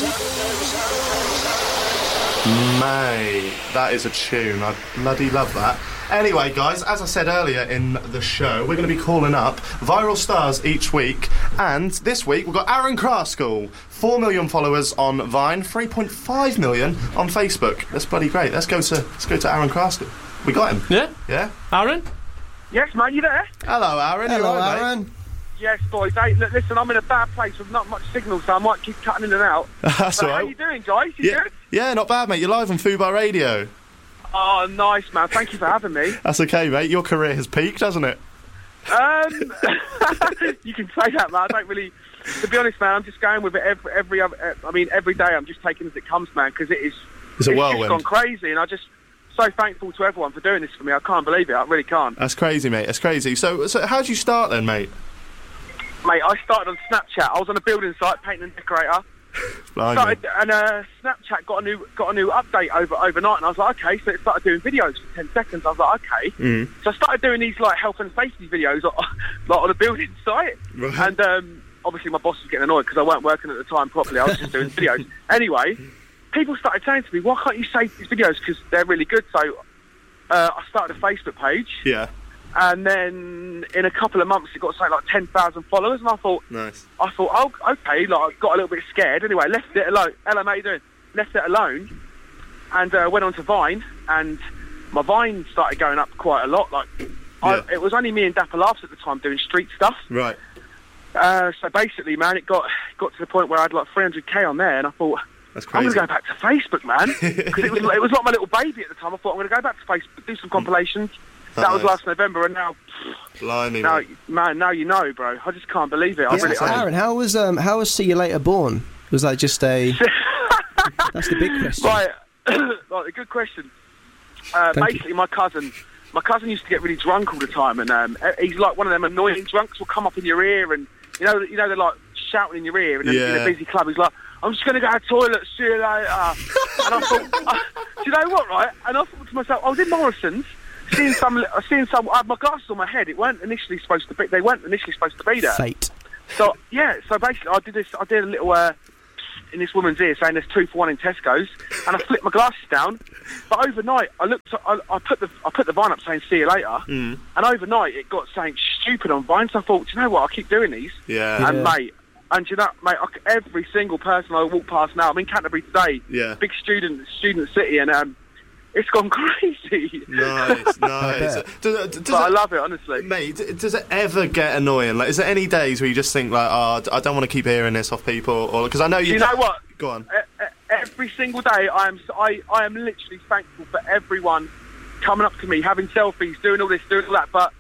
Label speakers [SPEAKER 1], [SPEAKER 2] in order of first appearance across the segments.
[SPEAKER 1] Mate, that is a tune. I bloody love that. Anyway, guys, as I said earlier in the show, we're going to be calling up viral stars each week. And this week, we've got Aaron Kraskell. 4 million followers on Vine, 3.5 million on Facebook. That's bloody great. Let's go to Aaron Kraskell. We got him.
[SPEAKER 2] Yeah?
[SPEAKER 1] Yeah?
[SPEAKER 2] Aaron?
[SPEAKER 3] Yes, mate, you there?
[SPEAKER 1] Hello, Aaron.
[SPEAKER 4] Hello,
[SPEAKER 1] You all right,
[SPEAKER 4] Aaron.
[SPEAKER 1] mate?
[SPEAKER 3] Yes, boys. Hey, look, listen, I'm in a bad place with not much signal, so I might keep cutting in and out.
[SPEAKER 1] That's
[SPEAKER 3] But
[SPEAKER 1] all
[SPEAKER 3] how
[SPEAKER 1] right.
[SPEAKER 3] you doing, guys? You
[SPEAKER 1] Yeah,
[SPEAKER 3] good?
[SPEAKER 1] yeah, not bad, mate. You're live on Fubar Radio.
[SPEAKER 3] Oh, nice, man. Thank you for having me.
[SPEAKER 1] That's okay, mate. Your career has peaked, hasn't it?
[SPEAKER 3] You can say that, man. I don't really... To be honest, man, I'm just going with it every day I'm just taking it as it comes, man, because
[SPEAKER 1] It's a
[SPEAKER 3] just
[SPEAKER 1] whirlwind.
[SPEAKER 3] gone crazy, and I just... So thankful to everyone for doing this for me. I can't believe it. I really can't.
[SPEAKER 1] That's crazy, mate. That's crazy. So how'd you start then, mate?
[SPEAKER 3] Mate, I started on Snapchat. I was on a building site, painting and decorator.
[SPEAKER 1] Blimey.
[SPEAKER 3] Snapchat got a new update overnight, and I was like, okay. So it started doing videos for 10 seconds. I was like, okay. So I started doing these like health and safety videos, like on a building site.
[SPEAKER 1] Right.
[SPEAKER 3] And obviously my boss was getting annoyed because I weren't working at the time properly. I was just doing videos. Anyway, people started saying to me, why can't you save these videos because they're really good? So I started a Facebook page.
[SPEAKER 1] Yeah.
[SPEAKER 3] And then in a couple of months, it got something like 10,000 followers, and I thought,
[SPEAKER 1] Nice.
[SPEAKER 3] oh, okay, like, I got a little bit scared. Anyway, left it alone. Hello, mate, how you doing? Left it alone, and went on to Vine, and my Vine started going up quite a lot. Like,
[SPEAKER 1] Yeah.
[SPEAKER 3] it was only me and Dapper Laughs at the time doing street stuff.
[SPEAKER 1] Right.
[SPEAKER 3] So basically, man, it got to the point where I had like 300k on there, and I thought,
[SPEAKER 1] That's
[SPEAKER 3] I'm
[SPEAKER 1] crazy.
[SPEAKER 3] going to go back to Facebook, man, because it was like my little baby at the time. I thought I'm going to go back to Facebook, do some compilations. That was
[SPEAKER 1] Nice.
[SPEAKER 3] last November, and now,
[SPEAKER 1] Blimey,
[SPEAKER 3] now,
[SPEAKER 1] mate.
[SPEAKER 3] man, now you know, bro. I just can't believe it.
[SPEAKER 4] Aaron, how was See You Later born? Was that just a... That's the big question.
[SPEAKER 3] Right, right, a good question. Basically, my cousin used to get really drunk all the time, and he's like one of them annoying drunks. Will come up in your ear, and you know they're like shouting in your ear, and in a busy club, he's like, "I'm just going to go to the toilet. See you later." And I thought, do you know what? Right? And I thought to myself, I was in Morrison's. Seeing some, I had my glasses on my head. They weren't initially supposed to be there.
[SPEAKER 4] Fate.
[SPEAKER 3] So yeah, so basically, I did a little in this woman's ear saying there's 2 for 1 in Tesco's, and I flipped my glasses down. But overnight, I put the Vine up saying "See you later," and overnight it got saying stupid on Vine. So I thought, do you know what? I'll keep doing these.
[SPEAKER 1] Yeah.
[SPEAKER 3] And mate, you know, mate, every single person I walk past now. I'm in Canterbury today.
[SPEAKER 1] Yeah.
[SPEAKER 3] Big student city, and it's gone crazy.
[SPEAKER 1] Nice, nice.
[SPEAKER 3] But I love it, honestly.
[SPEAKER 1] Mate, does it ever get annoying? Like, is there any days where you just think, like, oh, I don't want to keep hearing this off people? Or because I know you...
[SPEAKER 3] Do you know what?
[SPEAKER 1] Go on.
[SPEAKER 3] Every single day, I am literally thankful for everyone coming up to me, having selfies, doing all this, doing all that. But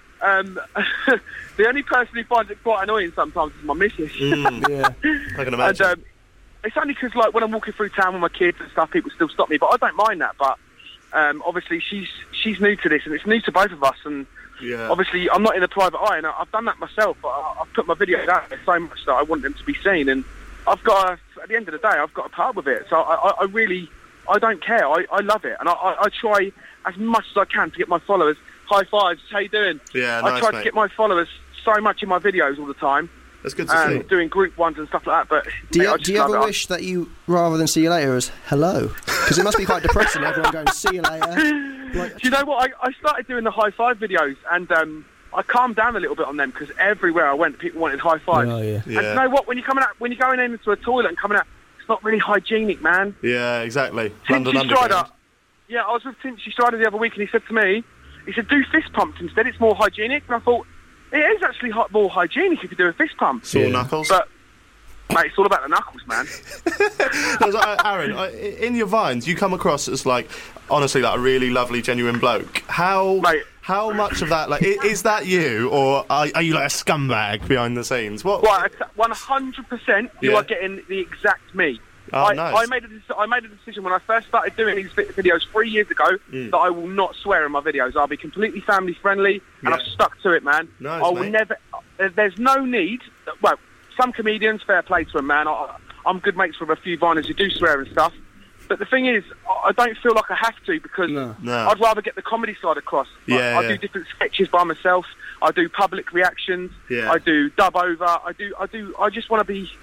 [SPEAKER 3] the only person who finds it quite annoying sometimes is my missus.
[SPEAKER 4] Yeah.
[SPEAKER 1] I can imagine.
[SPEAKER 3] And it's only because, like, when I'm walking through town with my kids and stuff, people still stop me. But I don't mind that. But obviously, she's new to this, and it's new to both of us. And
[SPEAKER 1] Yeah.
[SPEAKER 3] obviously, I'm not in the private eye, and I've done that myself. I've put my videos out there so much that I want them to be seen, and I've got at the end of the day, I've got to put up with it. So I really don't care. I love it, and I try as much as I can to get my followers high fives. How you doing?
[SPEAKER 1] Yeah,
[SPEAKER 3] I
[SPEAKER 1] nice,
[SPEAKER 3] try
[SPEAKER 1] mate.
[SPEAKER 3] to get my followers so much in my videos all the time,
[SPEAKER 1] That's good to see.
[SPEAKER 3] doing group ones and stuff like that. But
[SPEAKER 4] Do
[SPEAKER 3] mate, I
[SPEAKER 4] you,
[SPEAKER 3] just
[SPEAKER 4] do you
[SPEAKER 3] love
[SPEAKER 4] ever
[SPEAKER 3] it.
[SPEAKER 4] wish that you, rather than "See You Later," as "hello"? Because it must be quite depressing, everyone going "See you later." Like,
[SPEAKER 3] Do you know what? I started doing the high five videos, and I calmed down a little bit on them because everywhere I went, people wanted high fives.
[SPEAKER 4] Oh, yeah.
[SPEAKER 3] And you know what? When you're going into a toilet and coming out, it's not really hygienic, man.
[SPEAKER 1] Yeah, exactly.
[SPEAKER 3] Tinchy
[SPEAKER 1] London Underground.
[SPEAKER 3] Strider. Yeah, I was with Tinchy Strider the other week, and he said to me, do fist pumps instead. It's more hygienic. And I thought, it is actually more hygienic if you do a fist pump.
[SPEAKER 1] Sore
[SPEAKER 4] Yeah.
[SPEAKER 1] knuckles.
[SPEAKER 3] But mate, it's all about the knuckles, man.
[SPEAKER 1] Aaron, in your Vines, you come across as, like, honestly, like a really lovely, genuine bloke.
[SPEAKER 3] Mate.
[SPEAKER 1] How much of that, like, is that you, or are you like a scumbag behind the scenes? What?
[SPEAKER 3] Right, 100%. You
[SPEAKER 1] Yeah.
[SPEAKER 3] are getting the exact me.
[SPEAKER 1] Oh, nice.
[SPEAKER 3] I made a decision when I first started doing these videos 3 years ago that I will not swear in my videos. I'll be completely family friendly, and
[SPEAKER 1] Yeah.
[SPEAKER 3] I've stuck to it, man.
[SPEAKER 1] Nice,
[SPEAKER 3] I will
[SPEAKER 1] mate.
[SPEAKER 3] never. There's no need. Well, some comedians, fair play to them, man. I'm good mates with a few viners who do swear and stuff. But the thing is, I don't feel like I have to because
[SPEAKER 4] No.
[SPEAKER 3] I'd rather get the comedy side across. Like,
[SPEAKER 1] Yeah,
[SPEAKER 3] I
[SPEAKER 1] yeah.
[SPEAKER 3] do different sketches by myself. I do public reactions.
[SPEAKER 1] Yeah.
[SPEAKER 3] I do dub over. I just want to be.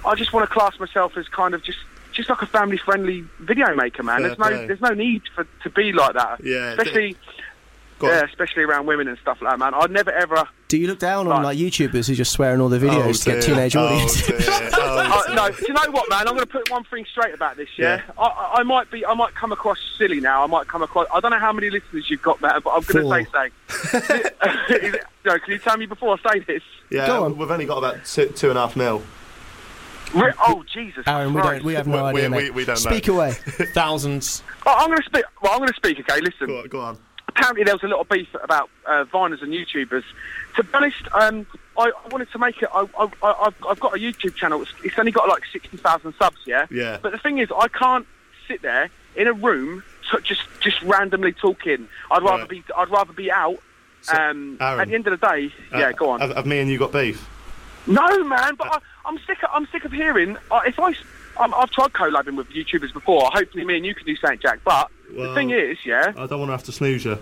[SPEAKER 3] I just want to class myself as kind of just like a family-friendly video maker, man. There's no need to be like that.
[SPEAKER 1] Yeah.
[SPEAKER 3] Especially around women and stuff like that, man. I'd never ever.
[SPEAKER 4] Do you look down on like YouTubers who just swear in all their videos to get teenage audiences?
[SPEAKER 3] No, do you know what, man? I'm going to put one thing straight about this. Yeah, I might come across silly now. I don't know how many listeners you've got, man, but I'm going to say. Can you tell me before I say this?
[SPEAKER 1] Yeah,
[SPEAKER 4] Go on.
[SPEAKER 1] We've only got about 2.5 mil.
[SPEAKER 3] Oh, Jesus
[SPEAKER 4] Aaron,
[SPEAKER 3] Christ.
[SPEAKER 4] we have no idea, mate.
[SPEAKER 1] We don't
[SPEAKER 4] Speak
[SPEAKER 1] know.
[SPEAKER 4] away.
[SPEAKER 2] Thousands.
[SPEAKER 3] I'm going to speak. Well, I'm going to speak. Okay, listen.
[SPEAKER 1] Go on.
[SPEAKER 3] Apparently, there was a lot of beef about Viners and YouTubers. To be honest, I wanted to make it. I've got a YouTube channel. It's only got like 60,000 subs. Yeah.
[SPEAKER 1] Yeah.
[SPEAKER 3] But the thing is, I can't sit there in a room just randomly talking. I'd rather be out.
[SPEAKER 1] Aaron,
[SPEAKER 3] at the end of the day, go on.
[SPEAKER 1] Have me and you got beef?
[SPEAKER 3] No, man. But I'm sick of hearing. I've tried collabing with YouTubers before. Hopefully, me and you can do something, Jack. But the thing is,
[SPEAKER 1] I don't want to have to snooze you.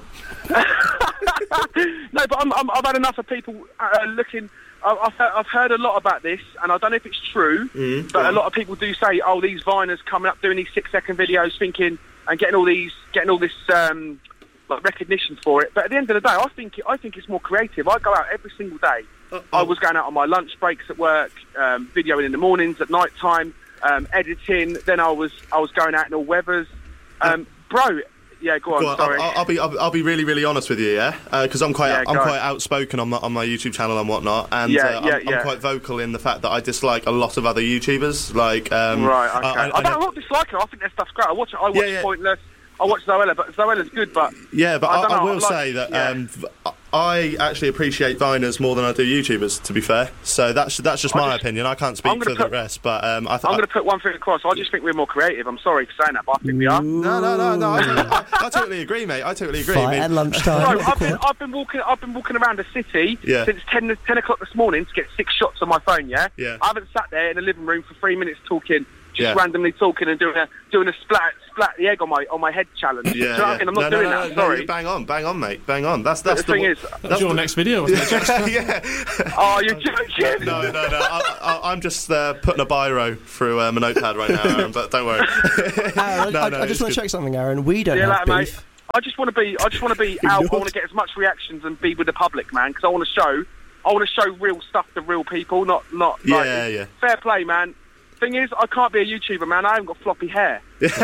[SPEAKER 3] No, but I've had enough of people looking. I've heard a lot about this, and I don't know if it's true, but a lot of people do say, "Oh, these Viners coming up doing these 6-second videos, thinking and getting all this like recognition for it." But at the end of the day, I think it's more creative. I go out every single day. I was going out on my lunch breaks at work, videoing in the mornings, at night time, editing. Then I was going out in all weathers. Bro, yeah, go on. Sorry.
[SPEAKER 1] I'll be really, really honest with you, yeah, because I'm quite outspoken on my YouTube channel and whatnot, and I'm quite vocal in the fact that I dislike a lot of other YouTubers. Like,
[SPEAKER 3] right, okay. I don't dislike her. I think their stuff's great. I watch Pointless. I watch Zoella, but Zoella's good. But
[SPEAKER 1] yeah, but I will say that I actually appreciate Viners more than I do YouTubers, to be fair. So that's just my opinion. I can't speak for the rest, but I'm going
[SPEAKER 3] to put one thing across. I just think we're more creative. I'm sorry for saying that, but I think we are.
[SPEAKER 1] No. I totally agree, mate. I totally agree.
[SPEAKER 4] At lunchtime.
[SPEAKER 3] Bro, I've been walking around the city since 10 o'clock this morning to get 6 shots on my phone. Yeah. I haven't sat there in the living room for 3 minutes talking. Randomly talking and doing a splat the egg on my head challenge.
[SPEAKER 1] Yeah,
[SPEAKER 3] I mean? I'm not doing that. Sorry.
[SPEAKER 1] Bang on, mate. Bang on. That's the
[SPEAKER 3] thing is.
[SPEAKER 2] That's your next video, wasn't it?
[SPEAKER 1] Yeah.
[SPEAKER 3] Oh, you're joking.
[SPEAKER 1] No. I'm just putting a biro through my notepad right now, Aaron, but don't worry.
[SPEAKER 4] Aaron, I just want to check something, Aaron. We don't have beef.
[SPEAKER 3] Mate. I just want to be out. I want to get as much reactions and be with the public, man, because I want to show real stuff to real people, not like fair play, man. Thing is, I can't be a YouTuber, man. I haven't got floppy hair. Look,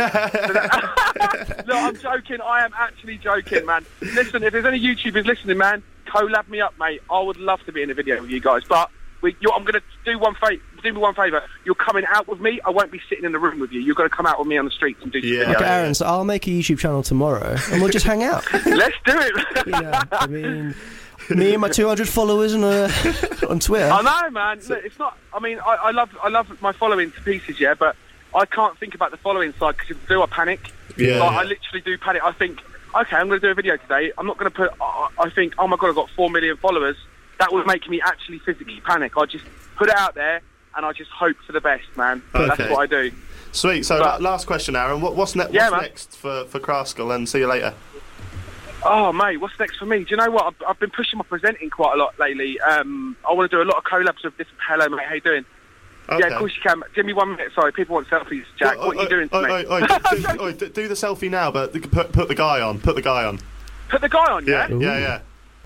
[SPEAKER 3] I'm joking. I am actually joking, man. Listen, if there's any YouTubers listening, man, collab me up, mate. I would love to be in a video with you guys. But I'm going to do me one favour. You're coming out with me. I won't be sitting in the room with you. You're going to come out with me on the streets and do some videos.
[SPEAKER 4] Okay, Aaron, so I'll make a YouTube channel tomorrow, and we'll just hang out.
[SPEAKER 3] Let's do it.
[SPEAKER 4] I mean, me and my 200 followers on Twitter.
[SPEAKER 3] I know, man. Look, it's not. I mean, I love my following to pieces, but I can't think about the following side because if I do, I panic.
[SPEAKER 1] Yeah.
[SPEAKER 3] I literally do panic. I think, okay, I'm going to do a video today. I'm not going to put. I think, oh my god, I've got 4 million followers. That would make me actually physically panic. I just put it out there and I just hope for the best, man. Okay. That's what I do.
[SPEAKER 1] Sweet. So, last question, Aaron. What's next for Craskell? And see you later.
[SPEAKER 3] Oh, mate, what's next for me? Do you know what? I've been pushing my presenting quite a lot lately. I want to do a lot of collabs with different... Hello, mate, how you doing? Okay. Yeah, of course you can. Give me 1 minute. Sorry, people want selfies, Jack. What are you doing to me?
[SPEAKER 1] Do the selfie now, but put the guy on. Put the guy on.
[SPEAKER 3] Put the guy on, yeah?
[SPEAKER 1] Yeah.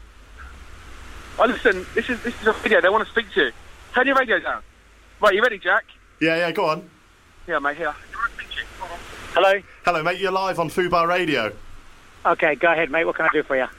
[SPEAKER 3] Oh, listen, this is a video. They want to speak to you. Turn your radio down. Right, you ready, Jack?
[SPEAKER 1] Yeah, go on.
[SPEAKER 3] Yeah, mate, here.
[SPEAKER 5] Hello,
[SPEAKER 1] mate, you're live on Fubar Radio.
[SPEAKER 5] Okay, go ahead, mate. What can I do for you?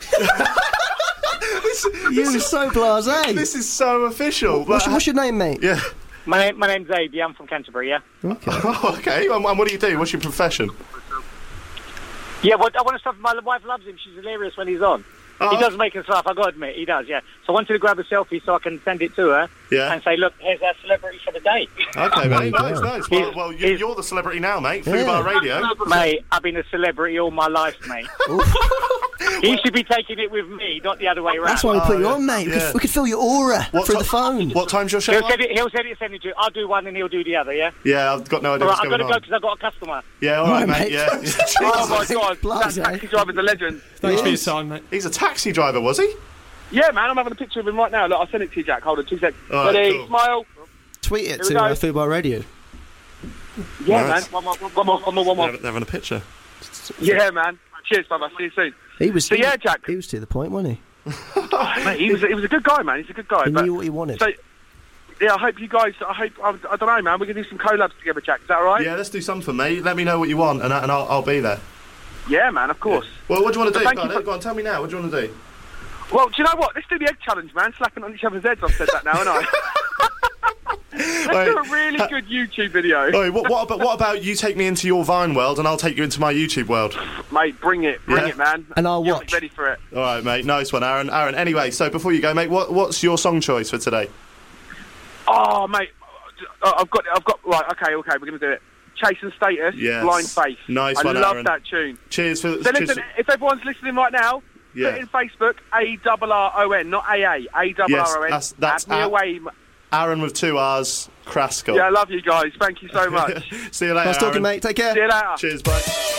[SPEAKER 4] You're so blasé.
[SPEAKER 1] This is so official.
[SPEAKER 4] What's your name, mate?
[SPEAKER 1] Yeah.
[SPEAKER 5] My name's Abe. Yeah, I'm from Canterbury, yeah.
[SPEAKER 4] Okay.
[SPEAKER 1] Okay. And what do you do? What's your profession?
[SPEAKER 5] Yeah, well, I want to stuff. My wife loves him. She's hilarious when he's on. He does make us laugh, I've got to admit, he does, yeah. So I wanted to grab a selfie so I can send it to her and say, look, here's our celebrity for the day.
[SPEAKER 1] Okay, mate, nice. Well, you're the celebrity now, mate. Fubar Radio.
[SPEAKER 5] Mate, I've been a celebrity all my life, mate. He should be taking it with me, not the other way around.
[SPEAKER 4] That's why we put you on, mate. We could feel your aura through the phone.
[SPEAKER 1] What time's your show?
[SPEAKER 5] He'll send it to you. I'll do one and he'll do the other, yeah?
[SPEAKER 1] Yeah, I've got no idea what's going on.
[SPEAKER 5] I've got to go because I've got a customer.
[SPEAKER 1] Yeah, all right, mate, yeah.
[SPEAKER 3] Oh, my God. That taxi driver's a legend.
[SPEAKER 2] Thanks for your time, mate.
[SPEAKER 1] He's a taxi driver, was he?
[SPEAKER 3] Yeah, man, I'm having a picture of him right now. Look, I'll send it to you, Jack. Hold on, 2 seconds.
[SPEAKER 1] Right,
[SPEAKER 3] ready,
[SPEAKER 1] cool.
[SPEAKER 3] smile.
[SPEAKER 4] Tweet it
[SPEAKER 3] Here we
[SPEAKER 4] to
[SPEAKER 3] go.
[SPEAKER 4] Football Radio.
[SPEAKER 3] Yeah,
[SPEAKER 1] Nice.
[SPEAKER 3] man. One more.
[SPEAKER 1] They're having a picture.
[SPEAKER 3] Yeah, man. Cheers, brother. See you soon.
[SPEAKER 4] He was.
[SPEAKER 3] So, yeah, Jack.
[SPEAKER 4] He was to the point, wasn't he?
[SPEAKER 3] Oh, mate, he was a good guy, man. He's a good guy.
[SPEAKER 4] He
[SPEAKER 3] but,
[SPEAKER 4] knew what he wanted.
[SPEAKER 3] So, yeah, I hope you guys. I don't know, man. We're gonna do some collabs together, Jack. Is that all right?
[SPEAKER 1] Yeah, let's do something, mate. Let me know what you want, and I'll be there.
[SPEAKER 3] Yeah, man. Of course.
[SPEAKER 1] Well, what do you want to do?
[SPEAKER 3] Thank you
[SPEAKER 1] Go on, tell me now. What do you want to do?
[SPEAKER 3] Well, do you know what? Let's do the egg challenge, man. Slapping on each other's heads. I've said that now, haven't I? Let's do a really good YouTube video.
[SPEAKER 1] Oi, what about you take me into your Vine world and I'll take you into my YouTube world?
[SPEAKER 3] Mate, bring it, man.
[SPEAKER 4] And I'll
[SPEAKER 3] You're
[SPEAKER 4] watch.
[SPEAKER 3] ready for it.
[SPEAKER 1] All right, mate. Nice one, Aaron. Anyway, so before you go, mate, what's your song choice for today?
[SPEAKER 3] Oh, mate, I've got. Right, okay, we're gonna do it. Chasing Status,
[SPEAKER 1] Yes.
[SPEAKER 3] Blind Faith.
[SPEAKER 1] Nice one,
[SPEAKER 3] I love
[SPEAKER 1] Aaron.
[SPEAKER 3] that tune.
[SPEAKER 1] Cheers for.
[SPEAKER 3] So listen, if everyone's listening right now,
[SPEAKER 1] Yeah.
[SPEAKER 3] put in Facebook ARRON, not AA, ARRON.
[SPEAKER 1] Yes, that's
[SPEAKER 3] Add me away.
[SPEAKER 1] Aaron with 2 R's, Kraskell.
[SPEAKER 3] Yeah, I love you guys. Thank you so much.
[SPEAKER 1] See you later.
[SPEAKER 4] Nice talking,
[SPEAKER 1] Aaron.
[SPEAKER 4] mate. Take care.
[SPEAKER 3] See you later.
[SPEAKER 1] Cheers, bye.